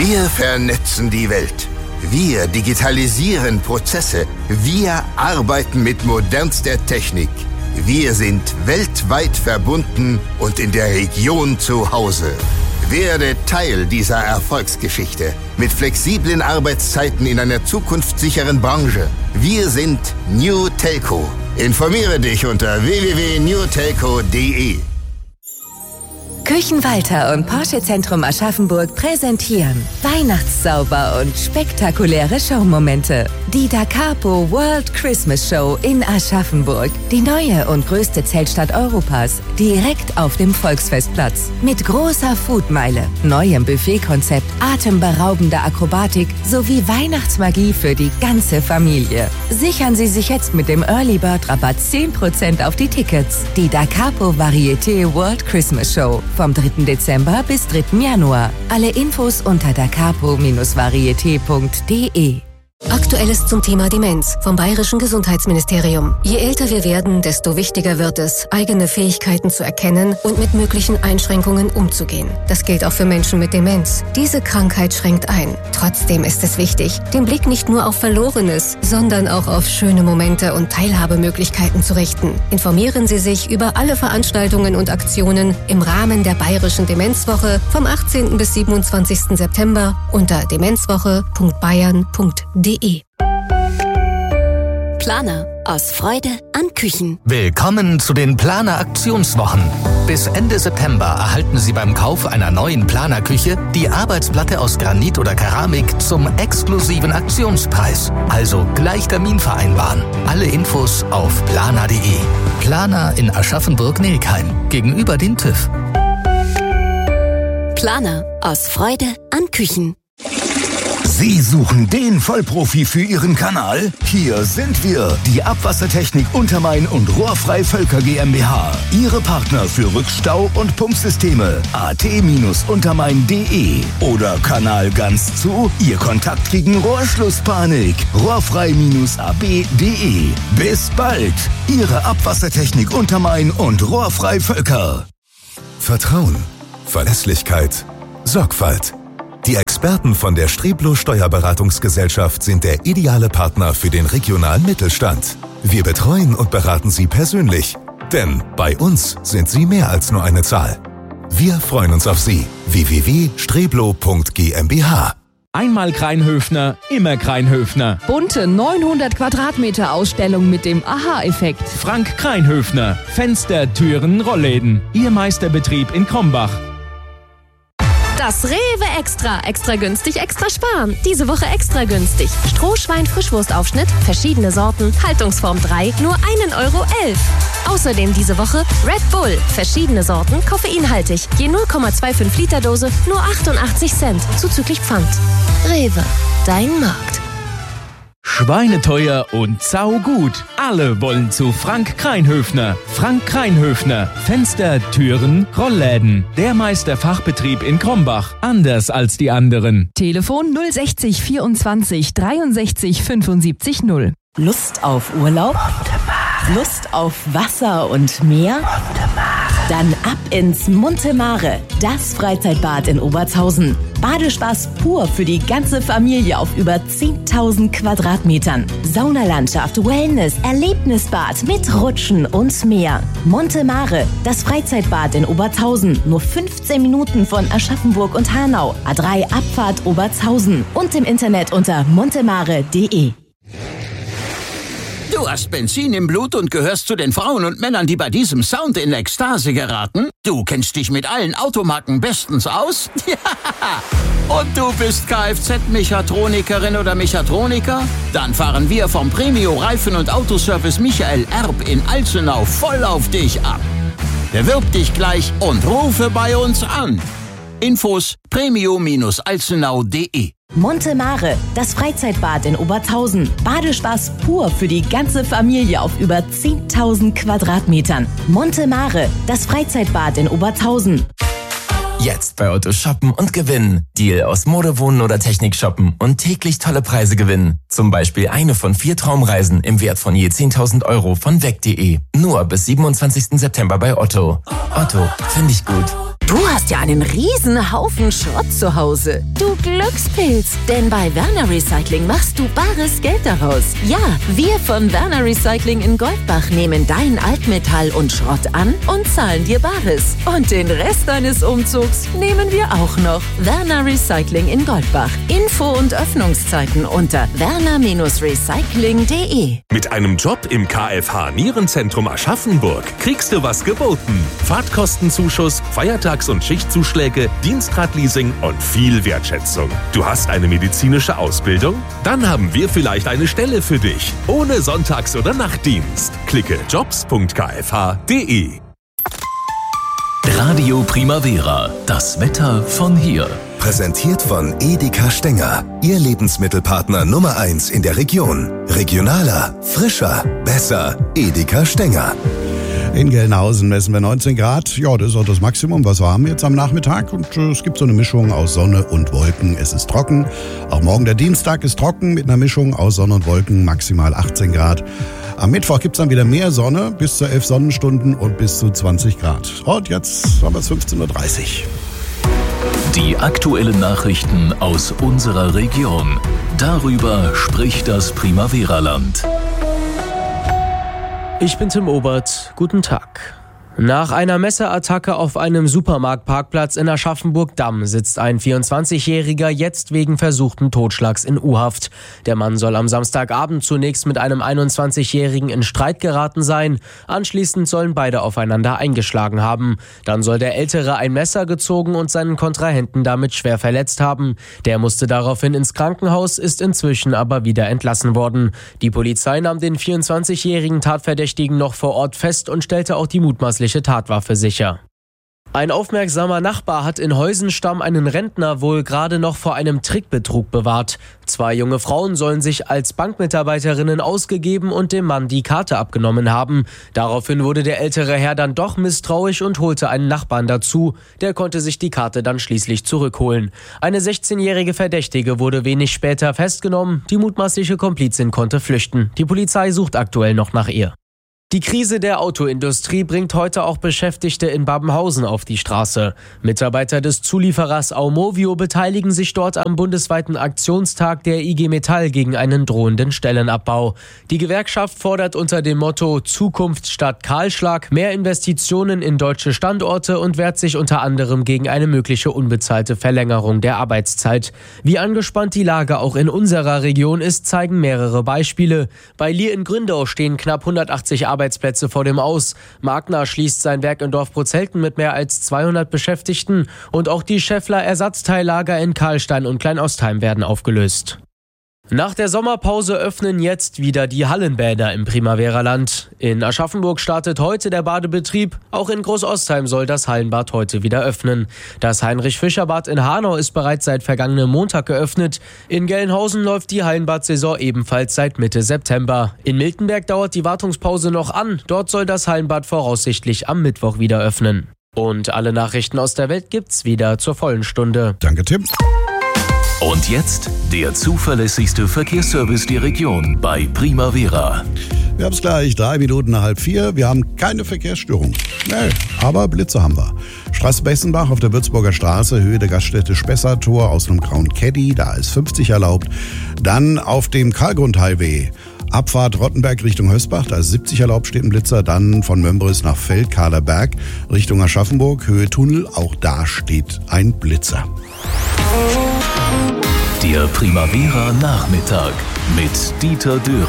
Wir vernetzen die Welt. Wir digitalisieren Prozesse. Wir arbeiten mit modernster Technik. Wir sind weltweit verbunden und in der Region zu Hause. Werde Teil dieser Erfolgsgeschichte mit flexiblen Arbeitszeiten in einer zukunftssicheren Branche. Wir sind New Telco. Informiere dich unter www.newtelco.de. Küchenwalter und Porsche Zentrum Aschaffenburg präsentieren Weihnachtszauber und spektakuläre Showmomente. Die Da Capo World Christmas Show in Aschaffenburg. Die neue und größte Zeltstadt Europas. Direkt auf dem Volksfestplatz. Mit großer Foodmeile, neuem Buffetkonzept, atemberaubender Akrobatik sowie Weihnachtsmagie für die ganze Familie. Sichern Sie sich jetzt mit dem Early Bird Rabatt 10% auf die Tickets. Die Da Capo Varieté World Christmas Show. Vom 3. Dezember bis 3. Januar. Alle Infos unter dacapo-varieté.de. Aktuelles zum Thema Demenz vom Bayerischen Gesundheitsministerium. Je älter wir werden, desto wichtiger wird es, eigene Fähigkeiten zu erkennen und mit möglichen Einschränkungen umzugehen. Das gilt auch für Menschen mit Demenz. Diese Krankheit schränkt ein. Trotzdem ist es wichtig, den Blick nicht nur auf Verlorenes, sondern auch auf schöne Momente und Teilhabemöglichkeiten zu richten. Informieren Sie sich über alle Veranstaltungen und Aktionen im Rahmen der Bayerischen Demenzwoche vom 18. bis 27. September unter demenzwoche.bayern.de. Planer. Aus Freude an Küchen. Willkommen zu den Planer-Aktionswochen. Bis Ende September erhalten Sie beim Kauf einer neuen Planer-Küche die Arbeitsplatte aus Granit oder Keramik zum exklusiven Aktionspreis. Also gleich Termin vereinbaren. Alle Infos auf planer.de. Planer in Aschaffenburg-Nelkheim gegenüber den TÜV. Planer. Aus Freude an Küchen. Sie suchen den Vollprofi für Ihren Kanal? Hier sind wir, die Abwassertechnik Untermain und Rohrfrei Völker GmbH. Ihre Partner für Rückstau- und Pumpsysteme. at-untermain.de oder Kanal ganz zu, Ihr Kontakt gegen Rohrschlusspanik. Rohrfrei-ab.de. Bis bald, Ihre Abwassertechnik Untermain und Rohrfrei Völker. Vertrauen, Verlässlichkeit, Sorgfalt. Die Experten von der Streblo Steuerberatungsgesellschaft sind der ideale Partner für den regionalen Mittelstand. Wir betreuen und beraten Sie persönlich, denn bei uns sind Sie mehr als nur eine Zahl. Wir freuen uns auf Sie. www.streblo.gmbh. Einmal Kreinhöfner, immer Kreinhöfner. Bunte 900 Quadratmeter Ausstellung mit dem Aha-Effekt. Frank Kreinhöfner. Fenster, Türen, Rollläden. Ihr Meisterbetrieb in Krombach. Das Rewe Extra. Extra günstig, extra sparen. Diese Woche extra günstig. Strohschwein-Frischwurstaufschnitt, verschiedene Sorten, Haltungsform 3, nur 1,11 €. Außerdem diese Woche Red Bull, verschiedene Sorten, koffeinhaltig. Je 0,25 Liter Dose, nur 88 Cent, zuzüglich Pfand. Rewe, dein Markt. Schweineteuer und saugut. Alle wollen zu Frank Kreinhöfner. Frank Kreinhöfner. Fenster, Türen, Rollläden. Der Meisterfachbetrieb in Krombach. Anders als die anderen. Telefon 060 24 63 75 0. Lust auf Urlaub? Lust auf Wasser und Meer? Dann ab ins Montemare, das Freizeitbad in Obertshausen. Badespaß pur für die ganze Familie auf über 10.000 Quadratmetern. Saunalandschaft, Wellness, Erlebnisbad mit Rutschen und mehr. Montemare, das Freizeitbad in Obertshausen. Nur 15 Minuten von Aschaffenburg und Hanau. A3 Abfahrt Obertshausen. Und im Internet unter montemare.de. Du hast Benzin im Blut und gehörst zu den Frauen und Männern, die bei diesem Sound in Ekstase geraten? Du kennst dich mit allen Automarken bestens aus? Ja! Und du bist Kfz-Mechatronikerin oder Mechatroniker? Dann fahren wir vom Premio Reifen- und Autoservice Michael Erb in Alzenau voll auf dich ab. Bewirb dich gleich und rufe bei uns an. Infos premio-alzenau.de. Montemare, das Freizeitbad in Obertshausen. Badespaß pur für die ganze Familie auf über 10.000 Quadratmetern. Montemare, das Freizeitbad in Obertshausen. Jetzt bei Otto shoppen und gewinnen. Deal aus Mode, Wohnen oder Technik shoppen und täglich tolle Preise gewinnen. Zum Beispiel eine von 4 Traumreisen im Wert von je 10.000 € von weg.de. Nur bis 27. September bei Otto. Otto, finde ich gut. Du hast ja einen riesen Haufen Schrott zu Hause. Du Glückspilz, denn bei Werner Recycling machst du bares Geld daraus. Ja, wir von Werner Recycling in Goldbach nehmen dein Altmetall und Schrott an und zahlen dir Bares. Und den Rest deines Umzugs nehmen wir auch noch. Werner Recycling in Goldbach. Info und Öffnungszeiten unter werner-recycling.de. Mit einem Job im KFH Nierenzentrum Aschaffenburg kriegst du was geboten. Fahrtkostenzuschuss, Feiertags- und Schichtzuschläge, Dienstradleasing und viel Wertschätzung. Du hast eine medizinische Ausbildung? Dann haben wir vielleicht eine Stelle für dich. Ohne Sonntags- oder Nachtdienst. Klicke jobs.kfh.de. Radio Primavera. Das Wetter von hier. Präsentiert von Edeka Stenger. Ihr Lebensmittelpartner Nummer 1 in der Region. Regionaler, frischer, besser. Edeka Stenger. In Gelnhausen messen wir 19 Grad. Ja, das ist auch das Maximum, was wir haben jetzt am Nachmittag. Und es gibt so eine Mischung aus Sonne und Wolken. Es ist trocken. Auch morgen der Dienstag ist trocken mit einer Mischung aus Sonne und Wolken, maximal 18 Grad. Am Mittwoch gibt es dann wieder mehr Sonne, bis zu 11 Sonnenstunden und bis zu 20 Grad. Und jetzt haben wir es 15.30 Uhr. Die aktuellen Nachrichten aus unserer Region. Darüber spricht das Primavera-Land. Ich bin Tim Obert. Guten Tag. Nach einer Messerattacke auf einem Supermarktparkplatz in Aschaffenburg-Damm sitzt ein 24-Jähriger jetzt wegen versuchten Totschlags in U-Haft. Der Mann soll am Samstagabend zunächst mit einem 21-Jährigen in Streit geraten sein. Anschließend sollen beide aufeinander eingeschlagen haben. Dann soll der Ältere ein Messer gezogen und seinen Kontrahenten damit schwer verletzt haben. Der musste daraufhin ins Krankenhaus, ist inzwischen aber wieder entlassen worden. Die Polizei nahm den 24-jährigen Tatverdächtigen noch vor Ort fest und stellte auch die mutmaßliche Tatwaffe sicher. Ein aufmerksamer Nachbar hat in Heusenstamm einen Rentner wohl gerade noch vor einem Trickbetrug bewahrt. 2 junge Frauen sollen sich als Bankmitarbeiterinnen ausgegeben und dem Mann die Karte abgenommen haben. Daraufhin wurde der ältere Herr dann doch misstrauisch und holte einen Nachbarn dazu. Der konnte sich die Karte dann schließlich zurückholen. Eine 16-jährige Verdächtige wurde wenig später festgenommen. Die mutmaßliche Komplizin konnte flüchten. Die Polizei sucht aktuell noch nach ihr. Die Krise der Autoindustrie bringt heute auch Beschäftigte in Babenhausen auf die Straße. Mitarbeiter des Zulieferers Aumovio beteiligen sich dort am bundesweiten Aktionstag der IG Metall gegen einen drohenden Stellenabbau. Die Gewerkschaft fordert unter dem Motto Zukunft statt Kahlschlag mehr Investitionen in deutsche Standorte und wehrt sich unter anderem gegen eine mögliche unbezahlte Verlängerung der Arbeitszeit. Wie angespannt die Lage auch in unserer Region ist, zeigen mehrere Beispiele. Bei Lier in Gründau stehen knapp 180 Arbeitsplätze vor dem Aus. Magna schließt sein Werk in Dorf-Prozelten mit mehr als 200 Beschäftigten und auch die Scheffler Ersatzteillager in Karlstein und Kleinostheim werden aufgelöst. Nach der Sommerpause öffnen jetzt wieder die Hallenbäder im Primavera-Land. In Aschaffenburg startet heute der Badebetrieb. Auch in Großostheim soll das Hallenbad heute wieder öffnen. Das Heinrich-Fischer-Bad in Hanau ist bereits seit vergangenem Montag geöffnet. In Gelnhausen läuft die Hallenbad-Saison ebenfalls seit Mitte September. In Miltenberg dauert die Wartungspause noch an. Dort soll das Hallenbad voraussichtlich am Mittwoch wieder öffnen. Und alle Nachrichten aus der Welt gibt's wieder zur vollen Stunde. Danke, Tim. Und jetzt der zuverlässigste Verkehrsservice der Region bei Primavera. Wir haben es gleich, 3 Minuten nach 3:30. Wir haben keine Verkehrsstörung. Nee, aber Blitze haben wir. Straße Bessenbach auf der Würzburger Straße, Höhe der Gaststätte Spessartor aus einem grauen Caddy, da ist 50 erlaubt. Dann auf dem Karlgrund-Highway, Abfahrt Rottenberg Richtung Hösbach, da ist 70 erlaubt, steht ein Blitzer. Dann von Mömbris nach Feldkaderberg Richtung Aschaffenburg, Höhe Tunnel, auch da steht ein Blitzer. Der Primavera Nachmittag mit Dieter Döring.